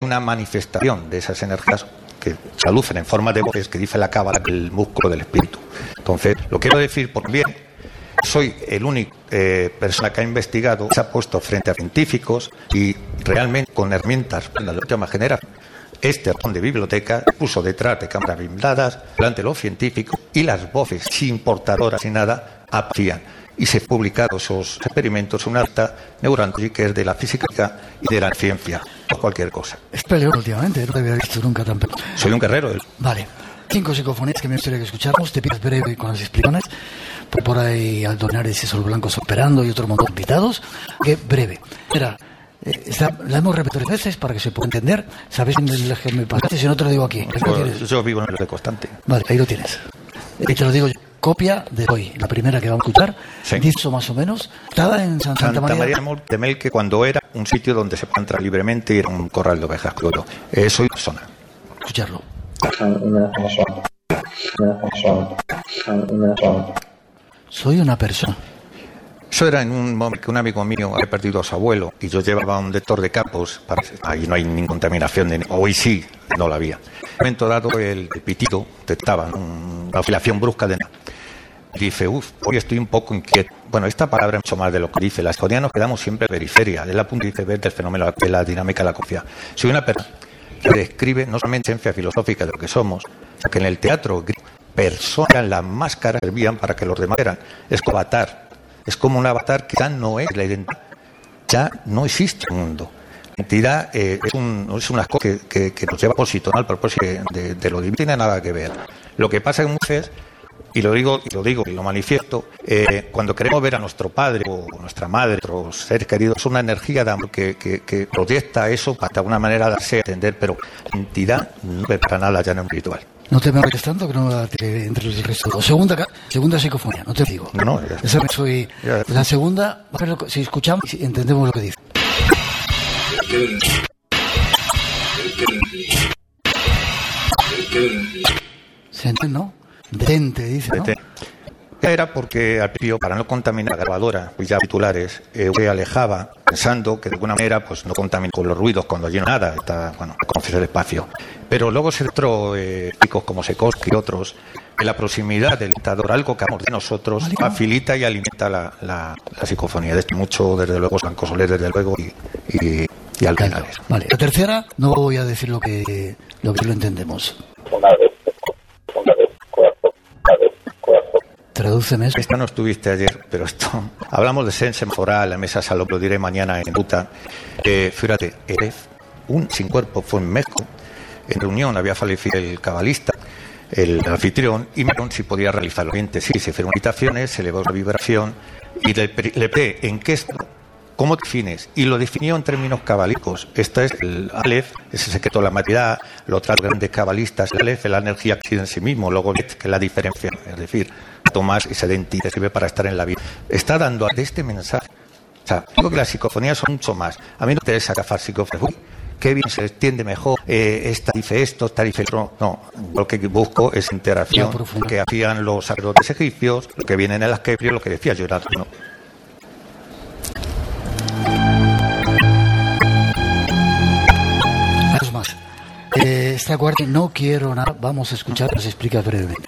una manifestación de esas energías que se alucen en forma de voces, que dice la cábala, el músculo del espíritu. Entonces, lo quiero decir por bien, soy el único persona que ha investigado, se ha puesto frente a científicos y realmente con herramientas de la última generación. Este ratón de biblioteca puso detrás de cámaras blindadas, delante de los científicos, y las voces, sin portadoras ni nada, aparecían. Y se han publicado esos experimentos en una alta neurológica que es de la física y de la ciencia, o cualquier cosa. Es peleón últimamente, no te había visto nunca tan peleón. Soy un guerrero. Vale. 5 psicofonías que me gustaría que escucháramos. Te pidas breve con las explicaciones. Por ahí Aldo Henares y Sol Blanco operando y otro montón de invitados. Que breve. Mira, la hemos repetido 3 veces para que se pueda entender. ¿Sabéis el que me pasaste? Si no te lo digo aquí. Yo vivo en el constante. Vale, ahí lo tienes. Y te lo digo yo. Copia de hoy, la primera que vamos a escuchar, sí. Dice más o menos. Estaba en Santa María de Melque, cuando era un sitio donde se puede entrar libremente y era un corral de ovejas. Soy persona. Escucharlo. Soy una persona. Eso era en un momento que un amigo mío había perdido a su abuelo y yo llevaba un detector de campos. Ahí no hay ninguna contaminación. Hoy sí, no la había. En un momento dado, el pitido detectaba una oscilación brusca de nada. Dice, hoy estoy un poco inquieto. Bueno, esta palabra es mucho más de lo que dice. Las psicofonías nos quedamos siempre en periferia. Es la punta de iceberg del fenómeno de la dinámica de la confianza. Soy una persona que describe no solamente la esencia filosófica de lo que somos, sino que en el teatro personas, las máscaras servían para que los demás eran. Es como avatar. Es como un avatar que ya no es la identidad. Ya no existe un mundo. La identidad es una cosa que nos lleva a propósito, ¿no? Al propósito de lo divino. No tiene nada que ver. Lo que pasa es que muchas veces, y lo digo y lo manifiesto, cuando queremos ver a nuestro padre o nuestra madre, nuestros seres queridos, es una energía de amor que proyecta eso para de alguna manera darse a entender, pero la entidad no ve para nada ya en el espiritual. No te me metes tanto que no la tiré entre el resto. Segunda psicofonía, no te digo. No. Esa soy. La segunda, si escuchamos, entendemos lo que dice. ¿Se entiende, no? Detente, dice, ¿no? Era porque al principio, para no contaminar la grabadora, pues ya titulares, se alejaba pensando que de alguna manera pues no contamina con los ruidos cuando allí no hay nada, está, conoces el espacio. Pero luego se entró chicos como Sekoski y otros, en la proximidad del dictador, algo que de nosotros facilita y alimenta la psicofonía. De esto mucho, desde luego, Blanco Soler, desde luego, y Aldo Henares. Vale, la tercera, no voy a decir lo que lo entendemos. Tradúceme eso. Esta no estuviste ayer, pero esto... Hablamos de sense foral, la mesa salón, lo diré mañana en Buta. Fíjate, eres un sin cuerpo, fue en México. En reunión había fallecido el cabalista, el anfitrión, y me preguntó si podía realizarlo. Sí, se hicieron meditaciones, se elevó la vibración, y le pregunté en qué esto, cómo te defines, y lo definió en términos cabalísticos. Este es el Aleph, es el secreto de la materia, los otros grandes cabalistas, el Aleph es la energía que existe en sí mismo, luego que es la diferencia, es decir, Tomás esa identidad sirve para estar en la vida. Está dando de este mensaje. O sea, digo que las psicofonías son mucho más. A mí no me interesa cazar psicofonía. Qué bien se entiende mejor, esta dice esto, esta dice otro. No, lo que busco es interacción que hacían los sacerdotes egipcios, lo que vienen en las que lo que decía yo era, ¿no? Más. Esta guardia, no quiero nada, vamos a escuchar, nos explica brevemente.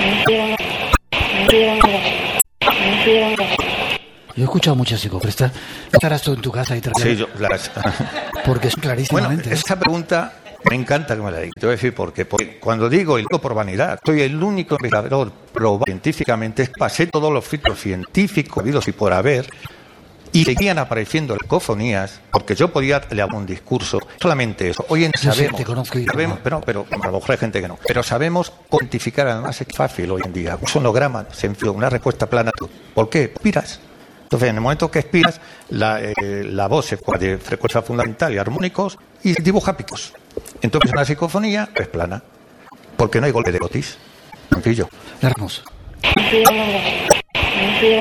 Yo he escuchado muchas psicofonías. ¿Estarás tú en tu casa y te Sí, yo las... Porque es clarísimamente. Bueno, esa pregunta me encanta que me la digas. Te voy a decir por qué. Porque cuando digo por vanidad, soy el único investigador probado científicamente, pasé todos los filtros científicos habidos y por haber, y seguían apareciendo psicofonías, porque yo podía leer un discurso, solamente eso. Hoy en día sabemos, pero a lo mejor hay gente que no. Pero sabemos cuantificar, además es fácil hoy en día. Un sonograma, una respuesta plana. ¿Por qué? Expiras. Entonces, en el momento que expiras, la voz se pone de frecuencia fundamental y armónicos y dibuja picos. Entonces, una psicofonía es plana, porque no hay golpe de otis. Sencillo. Hermoso.